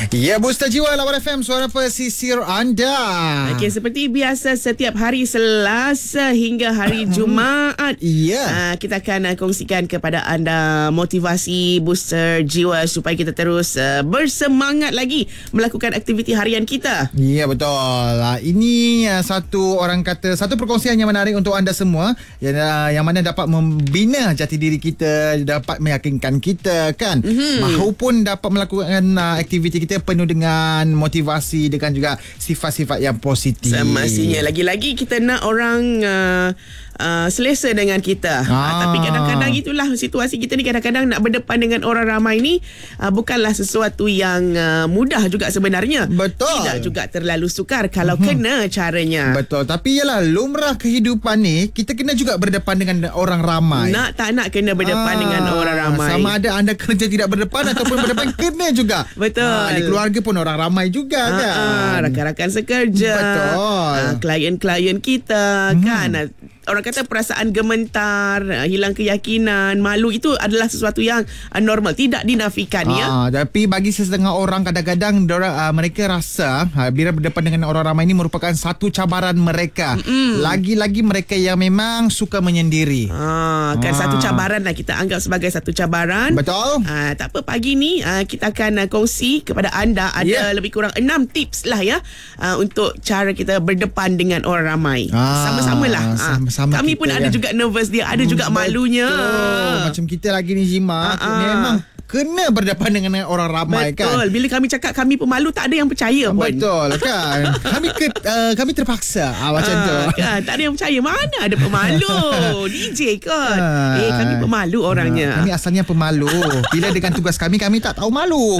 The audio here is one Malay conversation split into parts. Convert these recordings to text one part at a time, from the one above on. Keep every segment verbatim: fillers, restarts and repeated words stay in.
Ya, Booster Jiwa Lawan F M, suara pesisir anda. Okey, seperti biasa setiap hari Selasa hingga hari Jumaat, Ya. uh, kita akan uh, kongsikan kepada anda motivasi booster jiwa supaya kita terus uh, bersemangat lagi melakukan aktiviti harian kita. Ya, betul. Uh, ini uh, satu orang kata, satu perkongsian yang menarik untuk anda semua yang, uh, yang mana dapat membina jati diri kita, dapat meyakinkan kita kan, mm-hmm. mahupun dapat melakukan uh, aktiviti kita penuh dengan motivasi dengan juga sifat-sifat yang positif. Semestinya lagi-lagi kita nak orang uh, uh, selesa dengan kita. Ah. Uh, tapi kadang-kadang itulah situasi kita ni, kadang-kadang nak berdepan dengan orang ramai ni uh, bukanlah sesuatu yang uh, mudah juga sebenarnya. Betul. Tidak juga terlalu sukar kalau mm-hmm. kena caranya. Betul. Tapi yalah, lumrah kehidupan ni kita kena juga berdepan dengan orang ramai. Nak tak nak kena berdepan ah, dengan orang ramai. Sama ada anda kerja tidak berdepan ataupun berdepan kena juga. Betul. Ah, di keluarga pun orang ramai juga ah, kan. Ah, rakan-rakan sekerja. Betul. Ah, klien-klien kita hmm. kan. Orang kata perasaan gementar, hilang keyakinan, malu, itu adalah sesuatu yang normal, tidak dinafikan ah, ya. Tapi bagi sesetengah orang kadang-kadang diorang, uh, mereka rasa uh, bila berdepan dengan orang ramai ini merupakan satu cabaran mereka. Mm-mm. Lagi-lagi mereka yang memang suka menyendiri. Ah, kan ah. satu cabaran lah, kita anggap sebagai satu cabaran. Betul. Ah, tak apa, pagi ni uh, kita akan uh, kongsi kepada anda ada yeah. lebih kurang enam tips lah ya uh, untuk cara kita berdepan dengan orang ramai. Ah, Sama-samalah. Ah. Sama Kami pun ya. ada juga nervous dia, ada juga malunya. Betul. Macam kita lagi ni Zima, uh-uh. memang kena berdepan dengan orang ramai. Betul. Kan. Bila kami cakap kami pemalu, tak ada yang percaya pun. Betul kan. Kami ke, uh, kami terpaksa ah, macam uh, tu kan. Tak ada yang percaya. Mana ada pemalu. D J kan uh, Eh kami pemalu orangnya. uh, Kami asalnya pemalu. Bila dengan tugas kami, kami tak tahu malu.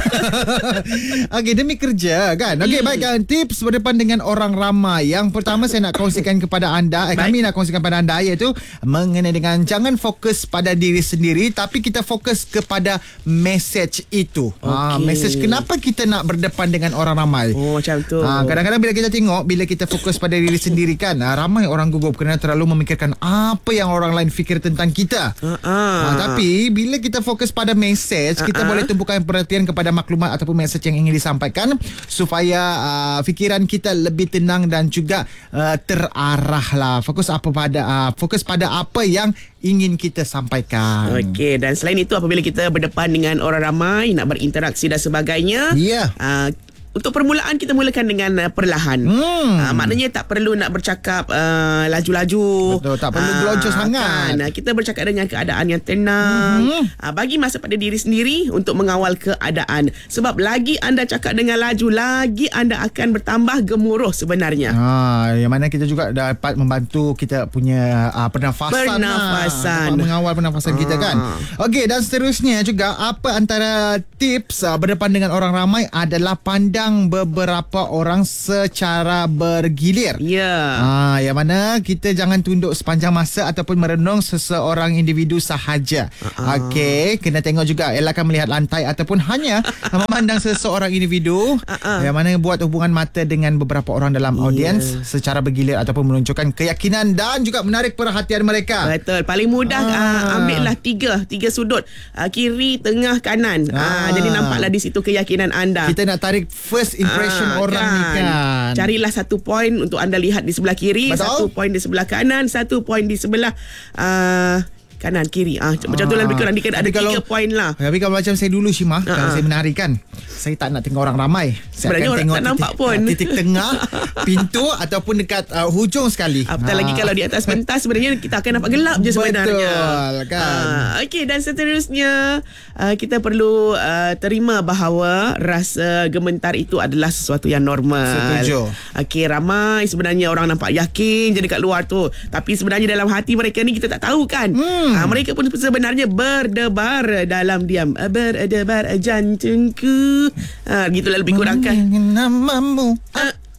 Okey, demi kerja kan. Okey, hmm. baik kan. Tips berdepan dengan orang ramai. Yang pertama saya nak kongsikan kepada anda, eh, Kami nak kongsikan kepada anda, iaitu mengenai dengan jangan fokus pada diri sendiri, tapi kita fokus kepada message itu. Okay. Ha, message kenapa kita nak berdepan dengan orang ramai. Oh, macam tu. Ha, kadang-kadang bila kita tengok, bila kita fokus pada diri sendiri kan, ha, ramai orang gugup kerana terlalu memikirkan apa yang orang lain fikir tentang kita. Uh-uh. Ha, tapi bila kita fokus pada message, uh-uh. kita boleh tumpukan perhatian kepada maklumat ataupun message yang ingin disampaikan supaya uh, fikiran kita lebih tenang dan juga uh, terarah lah. Fokus apa pada uh, fokus pada apa yang ingin kita sampaikan. Okey, dan selain itu apabila kita berdepan dengan orang ramai, nak berinteraksi dan sebagainya, ya. Yeah. Uh, untuk permulaan kita mulakan dengan uh, perlahan. Hmm. Uh, maknanya tak perlu nak bercakap uh, laju-laju. Betul, tak perlu uh, gelonjor sangat. Kan? Kita bercakap dengan keadaan yang tenang. Hmm. Uh, bagi masa pada diri sendiri untuk mengawal keadaan. Sebab lagi anda cakap dengan laju, lagi anda akan bertambah gemuruh sebenarnya. Ha, yang mana kita juga dapat membantu kita punya uh, pernafasan. Pernafasan. Lah. Mengawal pernafasan uh. kita kan. Okey, dan seterusnya juga apa antara tips uh, berdepan dengan orang ramai adalah pandang beberapa orang secara bergilir. Ya. Ah, yang mana kita jangan tunduk sepanjang masa ataupun merenung seseorang individu sahaja. Uh-uh. Okey, kena tengok juga, elakkan melihat lantai ataupun hanya memandang seseorang individu uh-uh. yang mana buat hubungan mata dengan beberapa orang dalam yeah. audiens secara bergilir ataupun menunjukkan keyakinan dan juga menarik perhatian mereka. Betul. Paling mudah ah. uh, ambillah tiga tiga sudut, uh, kiri, tengah, kanan. Ah. Uh, jadi nampaklah di situ keyakinan anda. Kita nak tarik first impression ah, orang kan. ni kan. Carilah satu poin untuk anda lihat di sebelah kiri, Betul? satu poin di sebelah kanan, satu poin di sebelah uh, kanan kiri. Ah, macam ah. tu lah lebih kurang. Dia ada kalau, tiga poin lah. Tapi kalau macam saya dulu Syimah, uh-huh. kalau saya menari kan, saya tak nak tengok orang ramai. Saya Sebenarnya akan tengok tak nampak titik, pun. titik tengah, pintu ataupun dekat uh, hujung sekali. Apatah ha. lagi kalau di atas pentas, sebenarnya kita akan nampak gelap je sebenarnya. Betul kan. Uh, Okey, dan seterusnya uh, kita perlu uh, terima bahawa rasa gementar itu adalah sesuatu yang normal. Setuju. Okey, ramai sebenarnya orang nampak yakin je dekat luar tu, tapi sebenarnya dalam hati mereka ni kita tak tahu kan. Hmm. Uh, mereka pun sebenarnya berdebar dalam diam. Berdebar jantungku. Ha, gitulah lebih kurang kan. Namamu. Uh, uh,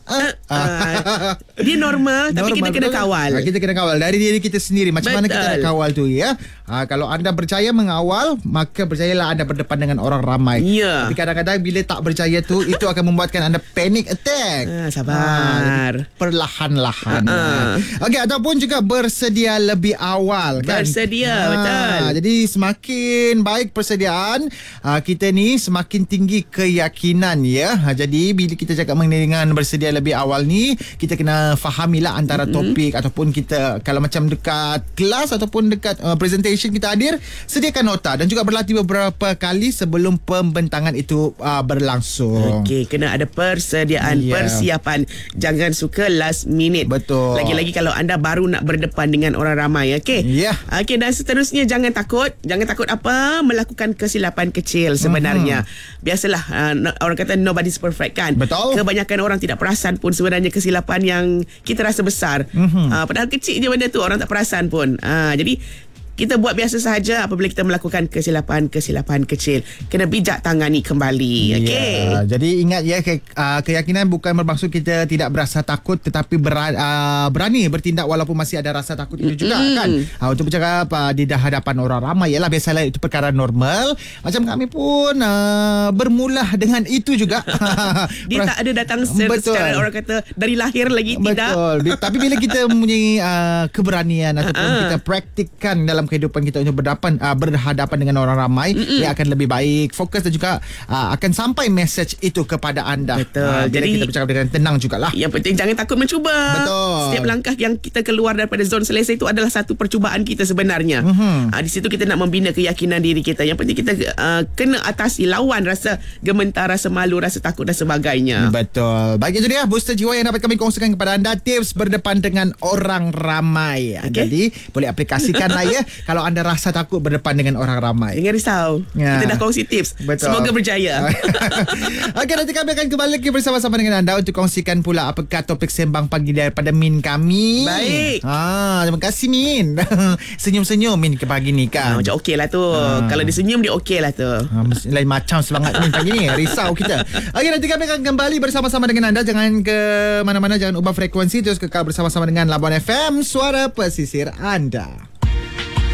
Uh, dia normal, tapi Normal, kita kena betul. kawal. Ha, kita kena kawal dari diri kita sendiri. Macam Betul. mana kita nak kawal tu ya? Ha, kalau anda berjaya mengawal, maka percayalah anda berdepan dengan orang ramai. Ya. Tapi kadang-kadang bila tak berjaya tu, itu akan membuatkan anda panic attack. Ah, sabar. Ha, perlahan-lahan. Uh-uh. Okey, ataupun juga bersedia lebih awal kan? Bersedia, betul. Jadi semakin baik persediaan, ha, kita ni semakin tinggi keyakinan ya. Ha, jadi bila kita cakap mengenai dengan bersedia lebih awal ni, kita kena fahamilah antara mm-hmm. topik ataupun kita kalau macam dekat kelas ataupun dekat uh, presentation kita hadir, sediakan nota dan juga berlatih beberapa kali sebelum pembentangan itu uh, berlangsung. Okey, kena ada persediaan, Yeah. persiapan. Jangan suka last minute. Betul. Lagi-lagi kalau anda baru nak berdepan dengan orang ramai, okey? Ya. Okey, dan seterusnya jangan takut. Jangan takut apa? Melakukan kesilapan kecil sebenarnya. Mm-hmm. Biasalah uh, no, orang kata nobody's perfect kan? Betul. Kebanyakan orang tidak perasan pun sebenarnya kesilapan yang kita rasa besar. Mm-hmm. Uh, padahal kecil je benda tu, orang tak perasan pun. Uh, jadi kita buat biasa sahaja apabila kita melakukan kesilapan-kesilapan kecil. Kena bijak tangani kembali. Okey. Ya, jadi ingat ya, ke, uh, keyakinan bukan bermaksud kita tidak berasa takut, tetapi berani, uh, berani bertindak walaupun masih ada rasa takut itu juga mm-hmm. kan. Uh, untuk bercakap uh, di hadapan orang ramai, ialah biasalah itu perkara normal. Macam kami pun uh, bermula dengan itu juga. Dia tak ada datang secara, secara orang kata dari lahir lagi. Betul. Tidak. Betul. Tapi bila kita mempunyai uh, keberanian ataupun uh-uh. kita praktikkan dalam kehidupan kita untuk berhadapan uh, berhadapan dengan orang ramai, Mm-mm. ia akan lebih baik, fokus dan juga uh, akan sampai message itu kepada anda. Betul. Uh, jadi kita bercakap dengan tenang jugalah. Yang penting jangan takut mencuba. Betul. Setiap langkah yang kita keluar daripada zon selesa itu adalah satu percubaan kita sebenarnya. Mm-hmm. Uh, di situ kita nak membina keyakinan diri kita. Yang penting kita uh, kena atasi, lawan rasa gementar, rasa malu, rasa takut dan sebagainya. Betul. Baik, itu dia booster jiwa yang dapat kami kongsikan kepada anda, tips berdepan dengan orang ramai. Okay. Jadi boleh aplikasikanlah ya kalau anda rasa takut berdepan dengan orang ramai. Jangan risau. Ya. Kita dah kongsi tips. Betul. Semoga berjaya. Okey, nanti kami akan kembali lagi bersama-sama dengan anda untuk kongsikan pula apakah topik sembang pagi daripada Min kami. Baik. Ah, terima kasih Min. Senyum-senyum Min ke pagi ni kan. Ah, macam okey lah tu. Ah. Kalau dia senyum dia okey lah tu. Ah, lain macam semangat Min pagi ni. Risau kita. Okey, nanti kami akan kembali bersama-sama dengan anda. Jangan ke mana-mana, jangan ubah frekuensi, terus kekal bersama-sama dengan Labuan F M, suara pesisir anda.